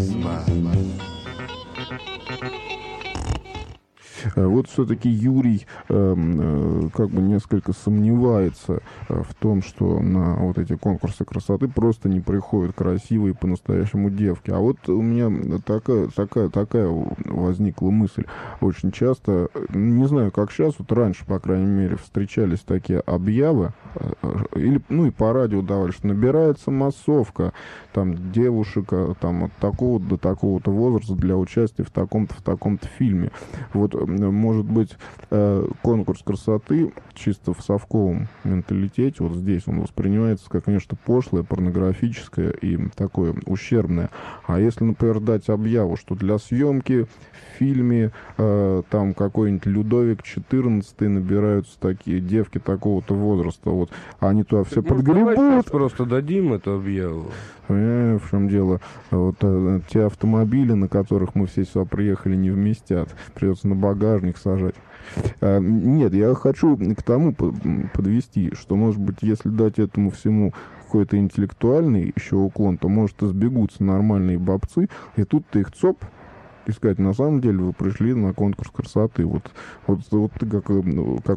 Вот все-таки Юрий как бы несколько сомневается в том, что на вот эти конкурсы красоты просто не приходят красивые по-настоящему девки. А вот у меня такая возникла мысль. Очень часто, не знаю, как сейчас, вот раньше, по крайней мере, встречались такие объявы, или, ну и по радио давали, что набирается массовка, там, девушек там, от такого-то до такого-то возраста для участия в таком-то фильме. Вот, может быть, конкурс красоты чисто в совковом менталитете, вот здесь он воспринимается как нечто пошлое, порнографическое и такое ущербное. А если, например, дать объяву, что для съемки в фильме там какой-нибудь Людовик XIV набираются такие девки такого-то возраста, вот, они туда все подгребут. Просто дадим эту объяву. В чем дело? Вот те автомобили, на которых мы все сюда приехали, не вместят. Придется на багажник сажать. Нет, я хочу к тому подвести, что, может быть, если дать этому всему какой-то интеллектуальный еще уклон, то, может, избегутся нормальные бабцы, и тут ты их ЦОП и сказать, на самом деле вы пришли на конкурс красоты. Вот ты как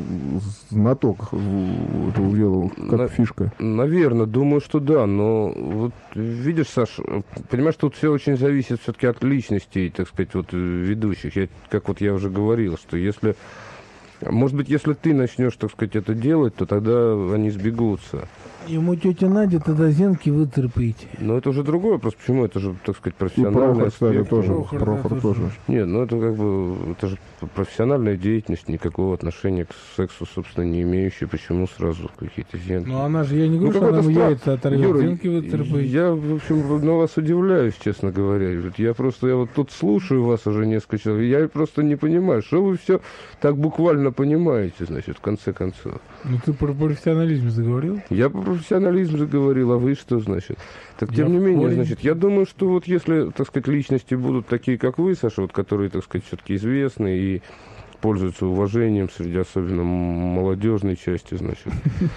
знаток этого дела, как фишка. Наверное, думаю, что да, но вот видишь, Саш, понимаешь, тут все очень зависит все-таки от личностей, так сказать, вот ведущих. Как вот я уже говорил, что если, может быть, если ты начнешь, так сказать, это делать, то тогда они сбегутся. Ему тетя Надя тогда зенки выцарапаете. Но это уже другой вопрос. Почему? Это же, так сказать, И профессиональный Прохор, кстати, аспект. тоже. Прохор, Прохор да, тоже. Нет, ну это как бы, это же профессиональная деятельность, никакого отношения к сексу, собственно, не имеющая. Почему сразу какие-то зенки? Ну она же, я не говорю, что она ему яйца оторвет, Юра, зенки выцарапаете. я, в общем, на вас удивляюсь, честно говоря. Я вот тут слушаю вас уже несколько часов, и я просто не понимаю, что вы все так буквально понимаете, значит, в конце концов. Ну ты про профессионализм заговорил? Я про профессионализм заговорил, а вы что, значит? Так, тем Я не менее, понял. значит, я думаю, что вот если, так сказать, личности будут такие, как вы, Саша, вот, которые, так сказать, все-таки известны и пользуются уважением среди особенно молодежной части, значит.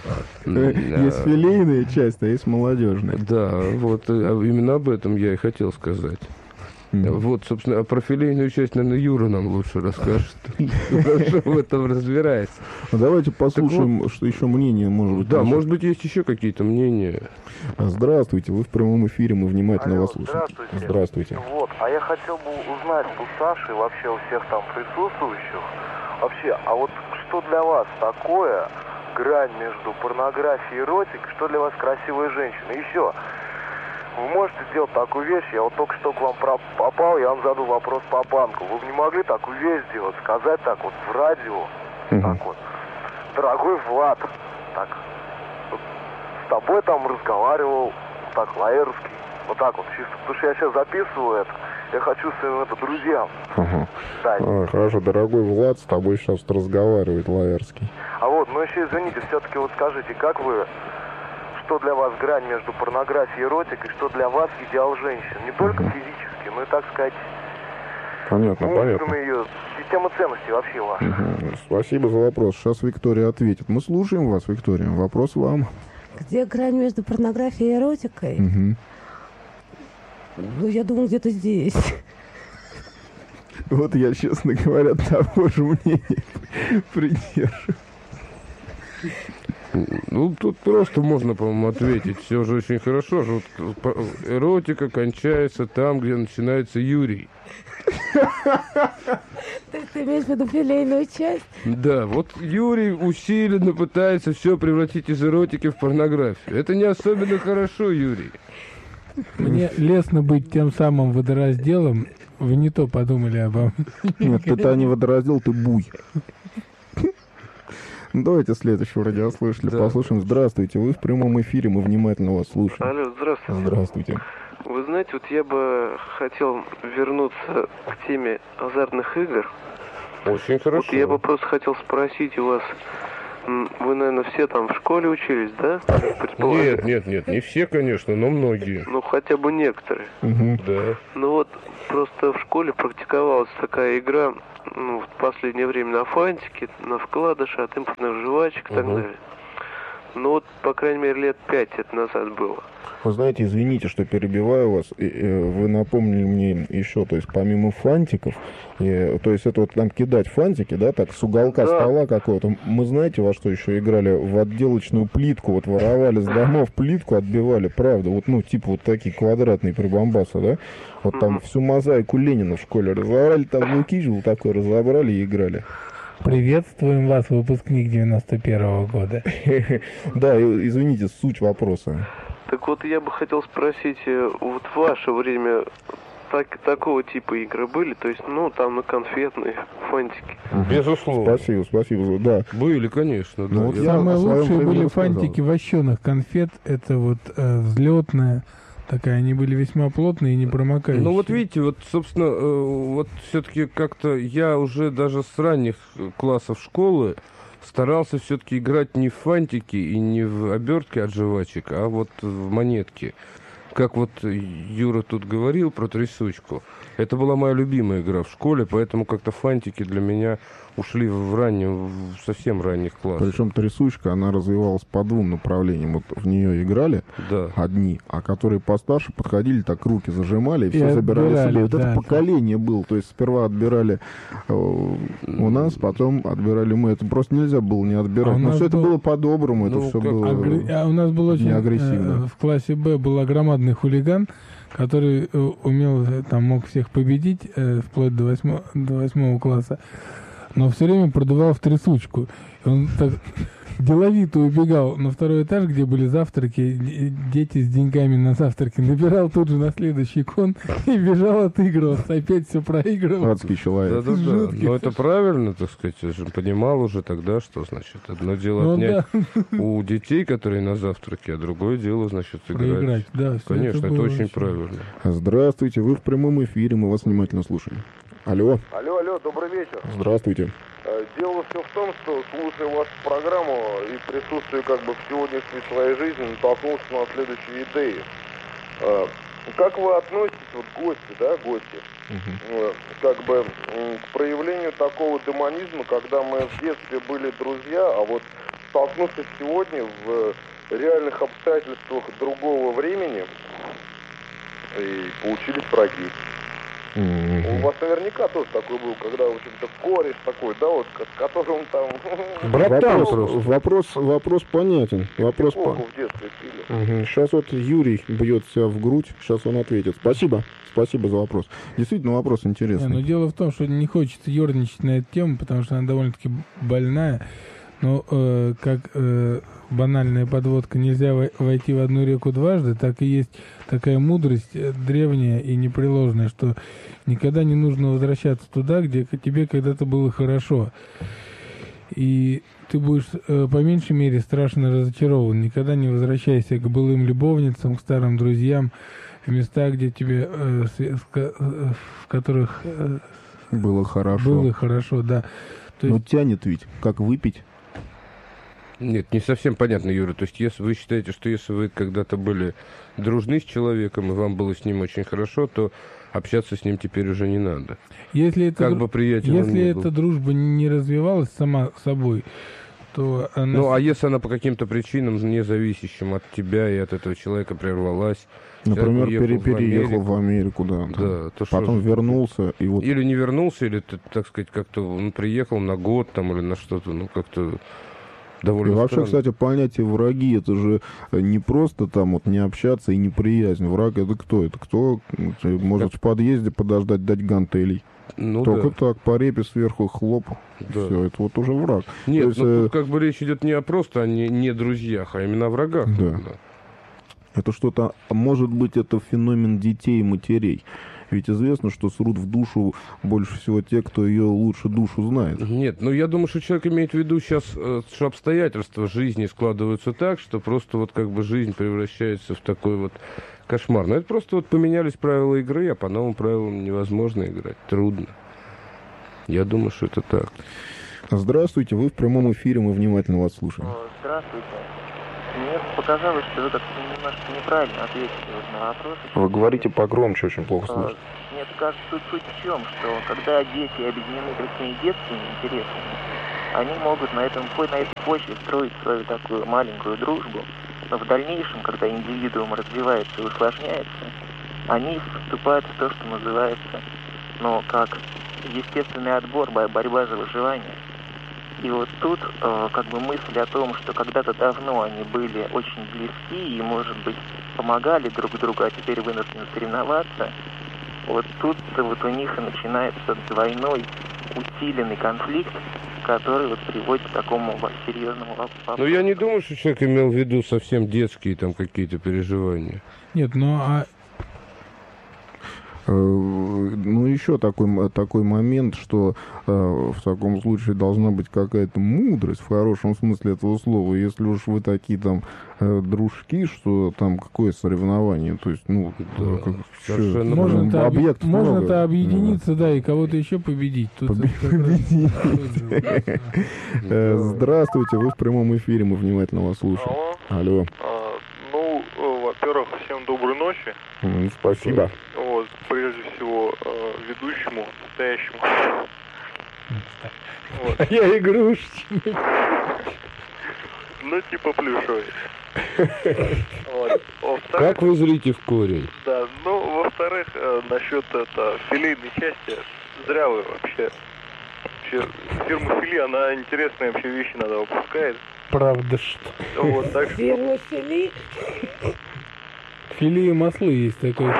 Есть филейная часть, а есть молодежная. Да, вот именно об этом я и хотел сказать. Вот, собственно, про филейную часть, наверное, Юра нам лучше расскажет. Потому что в этом разбирается. Давайте послушаем, что еще мнение, может быть. Да, может быть, есть еще какие-то мнения. Здравствуйте, вы в прямом эфире, мы внимательно Алло, вас слушаем. здравствуйте. Вот, а я хотел бы узнать у Саши, вообще у всех там присутствующих, вообще, а вот что для вас такое грань между порнографией и эротикой, что для вас красивая женщина? Еще, вы можете сделать такую вещь, я вот только что к вам попал, я вам задал вопрос по банку. Вы бы не могли такую вещь сделать, сказать так вот в радио, так вот, дорогой Влад, так, вот, с тобой там разговаривал, так, Лаэрский, вот так вот, чисто, потому что я сейчас записываю это, я хочу своим друзьям дать. Хорошо, дорогой Влад, с тобой сейчас разговаривает Лаэрский. А вот, ну еще извините, все-таки вот скажите, как вы... Что для вас грань между порнографией и эротикой, что для вас идеал женщины? Не только физически, но и, так сказать, Понятно. ее система ценностей вообще ваша. Спасибо за вопрос. Сейчас Виктория ответит. Мы слушаем вас, Виктория. Вопрос вам. Где грань между порнографией и эротикой? Ну, я думаю, где-то здесь. Вот я, честно говоря, того же мнения придерживаюсь. Ну, тут просто можно, по-моему, ответить. Все же очень хорошо. Вот эротика кончается там, где начинается Юрий. Ты имеешь в виду филейную часть? Да, вот Юрий усиленно пытается все превратить из эротики в порнографию. Это не особенно хорошо, Юрий. Мне лестно быть тем самым водоразделом. Вы не то подумали обо мне. Нет, ты-то не водораздел, ты буй. Давайте следующего радиослушателя послушаем. Здравствуйте, вы в прямом эфире, мы внимательно вас слушаем. Алло, здравствуйте. Здравствуйте. Вы знаете, вот я бы хотел вернуться к теме азартных игр. Очень хорошо. Вот я бы просто хотел спросить у вас, вы, наверное, все там в школе учились, да? Нет, не все, конечно, но многие. Ну, хотя бы некоторые. Да. Ну вот, просто в школе практиковалась такая игра, ну, в последнее время на фантике, на вкладыши, от импортных жвачек и так далее. Ну вот, по крайней мере, лет 5 это назад было. Вы знаете, извините, что перебиваю вас. Вы напомнили мне еще, то есть помимо фантиков, то есть это вот там кидать фантики, да, так с уголка стола какого-то. Мы знаете, во что еще играли? В отделочную плитку, вот воровали с домов плитку, отбивали, правда, вот, ну, типа вот такие квадратные прибамбасы, да? Вот там всю мозаику Ленина в школе разобрали, там Лукич был такой, разобрали и играли. Приветствуем вас, выпускник 91-го года. Да, извините, суть вопроса. Так вот, я бы хотел спросить, вот в ваше время такого типа игры были? То есть, ну, там на конфетные фантики. Безусловно. Спасибо, да. Были, конечно, да. Ну, вот Я- Самые о своем лучшие примере были сказал. фантики вощеных конфет. Это вот взлетная такая. Они были весьма плотные и не промокающие. Ну вот видите, вот, собственно, вот все-таки как-то я уже даже с ранних классов школы старался все-таки играть не в фантики и не в обертки от жвачек, а вот в монетки. Как вот Юра тут говорил про трясучку. Это была моя любимая игра в школе, поэтому как-то фантики для меня ушли в совсем ранних классах. Причем трясучка, она развивалась по двум направлениям. Вот в нее играли Да. одни, а которые постарше подходили, так руки зажимали и И все забирали отбирали, себе. Вот да, это да. поколение было. То есть сперва отбирали у нас, потом отбирали мы. Это просто нельзя было не отбирать. А у Но нас все это был- было по-доброму, это Ну, все как было... А у нас был очень... не агрессивно. В классе Б был огромадный хулиган, который умел, там, мог всех победить, вплоть до 8 класса, но все время продувал в трясучку. И он так деловито убегал на второй этаж, где были завтраки, дети с деньгами на завтраки, набирал тут же на следующий кон и бежал отыгрываться, опять все проигрывал. Адский человек. Да-да-да. Жуткий. Но это правильно, так сказать. Я же понимал уже тогда, что, значит, одно дело Ну отнять да, у детей, которые на завтраке, а другое дело, значит, играть. проиграть, да. всё Конечно, это было очень правильно. Здравствуйте, вы в прямом эфире, мы вас внимательно слушаем. Алло, Алло, добрый вечер. здравствуйте. Дело все в том, что, слушая вашу программу и присутствуя как бы в сегодняшней своей жизни, натолкнулся на следующие идеи. Как вы относитесь, вот гости, да, как бы к проявлению такого демонизма, когда мы в детстве были друзья, а вот столкнувшись сегодня в реальных обстоятельствах другого времени, и получились враги. У вас наверняка тоже такой был, когда, в общем-то, кореш такой, да, вот, с которым там... Братан просто. Вопрос понятен. Вопрос Эпоху в детстве пили. Сейчас вот Юрий бьет себя в грудь, сейчас он ответит. Спасибо за вопрос. Действительно, вопрос Не, интересный. но дело в том, что не хочется ерничать на эту тему, потому что она довольно-таки больная. Но как банальная подводка нельзя войти в одну реку дважды, так и есть такая мудрость древняя и непреложная, что никогда не нужно возвращаться туда, где тебе когда-то было хорошо. И ты будешь по меньшей мере страшно разочарован. Никогда не возвращайся к былым любовницам, к старым друзьям, в места, где тебе, в которых Было хорошо. было хорошо, да. То Но есть, тянет ведь, как выпить. Нет, не совсем понятно, Юра. То есть, если вы считаете, что если вы когда-то были дружны с человеком, и вам было с ним очень хорошо, то общаться с ним теперь уже не надо. если это, Как бы приятель он если ни был. эта дружба не развивалась сама собой, то она... Ну, а если она по каким-то причинам, не зависящим от тебя и от этого человека, прервалась, Например, человек уехал в переехал Америку, в Америку, да. да, то что Потом же? вернулся, и вот... Или не вернулся, или ты, так сказать, как-то он приехал на год там или на что-то, ну, как-то И довольно вообще, странно. кстати, понятие враги, это же не просто там вот не общаться и неприязнь. Враг это кто? Это кто может в подъезде подождать, дать гантелей? Ну, Только да, так, по репе сверху хлоп. да. Все, это вот уже враг. Нет, То есть, ну, тут как бы речь идет не просто о не друзьях, а именно о врагах. Да. Это что-то, может быть, это феномен детей и матерей. Ведь известно, что срут в душу больше всего те, кто ее лучше душу знает. Нет, ну я думаю, что человек имеет в виду сейчас, что обстоятельства жизни складываются так, что просто вот как бы жизнь превращается в такой вот кошмар. Но это просто вот поменялись правила игры, а по новым правилам невозможно играть, трудно. Я думаю, что это так. Здравствуйте, вы в прямом эфире, мы внимательно вас слушаем. Здравствуйте. Мне показалось, что вы как-то немножко неправильно ответили вот на вопрос. Вы говорите погромче, очень плохо слышно. Мне кажется, суть в чем, что когда дети объединены такими детскими интересами, они могут на этой почве строить свою такую маленькую дружбу, но в дальнейшем, когда индивидуум развивается и усложняется, они вступают в то, что называется, как естественный отбор, борьба за выживание. И вот тут мысль о том, что когда-то давно они были очень близки и, может быть, помогали друг другу, а теперь вынуждены соревноваться, вот тут у них и начинается двойной усиленный конфликт, который приводит к такому серьезному вопросу. Но я не думаю, что человек имел в виду совсем детские там какие-то переживания. Нет, еще такой момент, что в таком случае должна быть какая-то мудрость в хорошем смысле этого слова. Если уж вы такие там дружки, что там какое соревнование, то есть, можно-то объединиться, да, и кого-то еще победить. Здравствуйте, вы в прямом эфире, мы внимательно вас слушаем. Алло. Во-первых, всем доброй ночи. Спасибо. Прежде всего, ведущему, настоящему. Я игрушечник. Плюшевый. Как вы зрите в корень? Да, во-вторых, насчет филейной части, зря вы вообще. Фирма Фили, она интересные вообще вещи иногда выпускает. Правда что? Так что... Фирма Фили? Фили и маслы есть такое.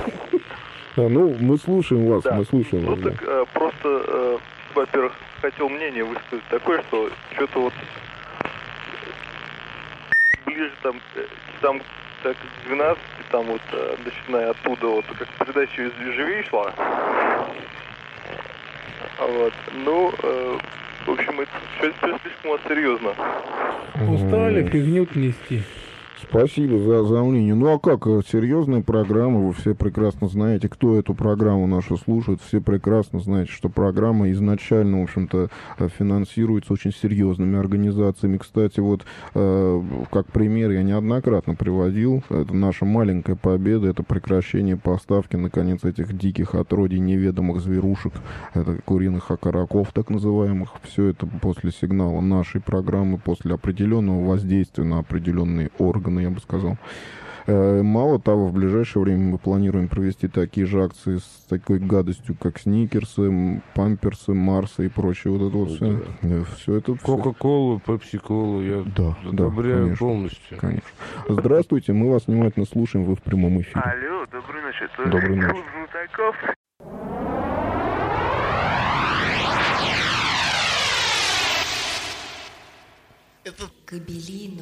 Мы слушаем вас, да. Так, просто, во-первых, хотел мнение высказать такое, что что-то ближе там так, к 12, начиная оттуда, как передача живее шла. В общем, это все слишком серьезно. Устали фигню нести. Спасибо за мнение. А как? Серьезная программа, вы все прекрасно знаете, кто эту программу нашу слушает, все прекрасно знаете, что программа изначально, в общем-то, финансируется очень серьезными организациями. Кстати, как пример я неоднократно приводил, это наша маленькая победа, это прекращение поставки, наконец, этих диких отродий неведомых зверушек, это куриных окороков, так называемых. Все это после сигнала нашей программы, после определенного воздействия на определенные органы, я бы сказал. Мало того, в ближайшее время мы планируем провести такие же акции с такой гадостью, как сникерсы, памперсы, Марсы и прочее. Все это... Кока-колу, пепси-колу я одобряю, конечно, полностью. Конечно. Здравствуйте, мы вас внимательно слушаем, вы в прямом эфире. Алло, доброй ночи. Доброй ночи. Клуб знатоков. Это Кабелино.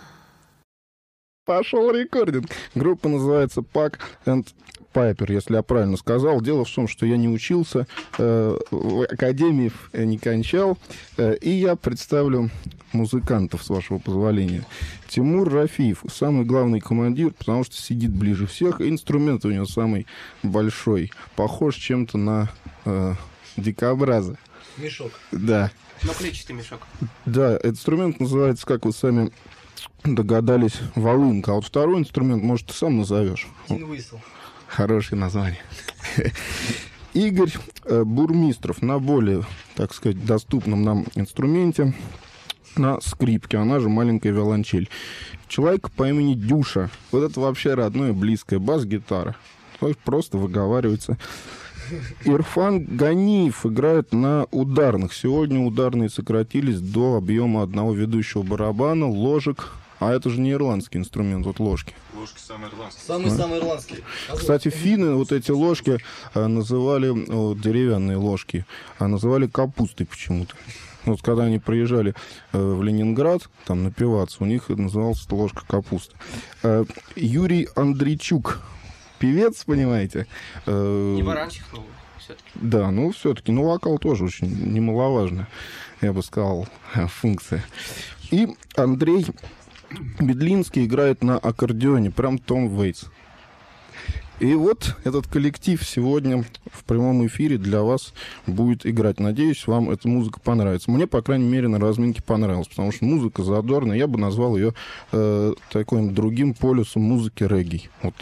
Пошел рекординг. Группа называется Pack and Piper, если я правильно сказал. Дело в том, что я не учился, в академии не кончал, и я представлю музыкантов, с вашего позволения. Тимур Рафиев, самый главный командир, потому что сидит ближе всех, и инструмент у него самый большой. Похож чем-то на дикобраза. Мешок. Да. Наклейчатый мешок. Да, инструмент называется, как вы сами догадались, волынка. А вот второй инструмент, может, ты сам назовешь? Тин-высл. Хорошее название. Игорь Бурмистров на более, так сказать, доступном нам инструменте, на скрипке, она же маленькая виолончель. Человек по имени Дюша. Вот это вообще родное, близкое. Бас-гитара. Просто выговаривается. Ирфан Ганиев играет на ударных. Сегодня ударные сократились до объема одного ведущего барабана, ложек. А это же не ирландский инструмент, вот ложки. Ложки самые ирландские. Самые ирландские. Кстати, финны вот эти ложки называли, деревянные ложки, называли капустой почему-то. Вот когда они приезжали в Ленинград, там напиваться, у них называлась ложка капусты. Юрий Андрейчук. Певец, понимаете? Не баранчик, но все-таки. Да, все-таки. Вокал тоже очень немаловажная, я бы сказал, функция. И Андрей Бедлинский играет на аккордеоне, прям Том Вейтс. И вот этот коллектив сегодня в прямом эфире для вас будет играть. Надеюсь, вам эта музыка понравится. Мне, по крайней мере, на разминке понравилось, потому что музыка задорная. Я бы назвал ее таким другим полюсом музыки регги. Вот так.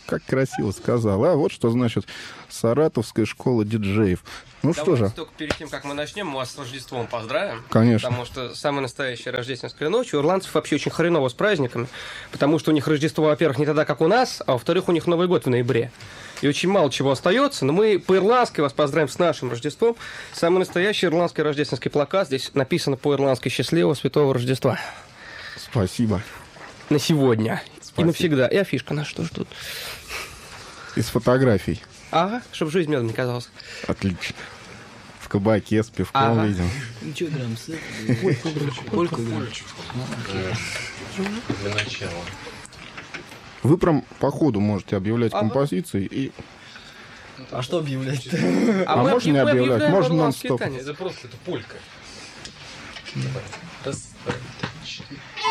Как красиво сказал. А вот что значит Саратовская школа диджеев. Ну что же. Только перед тем, как мы начнем, мы вас с Рождеством поздравим. Конечно. Потому что самая настоящая рождественская ночь. У ирландцев вообще очень хреново с праздниками. Потому что у них Рождество, во-первых, не тогда, как у нас, а во-вторых, у них Новый год в ноябре. И очень мало чего остается. Но мы по-ирландски вас поздравим с нашим Рождеством. Самый настоящий ирландский рождественский плакат. Здесь написано по-ирландски «Счастливого Святого Рождества». Спасибо. На сегодня. Спасибо. И навсегда. И афишка наша тоже тут. Из фотографий. Ага, чтобы жизнь медом не казалась. Отлично. В кабаке с пивком видим. Ничего, грамм-сет. Сколько? Для начала. Вы прям по ходу можете объявлять композиции и... А что объявлять-то? А можно не объявлять? Можно нон-стоп. Это просто полька. Раз, два, три, четыре.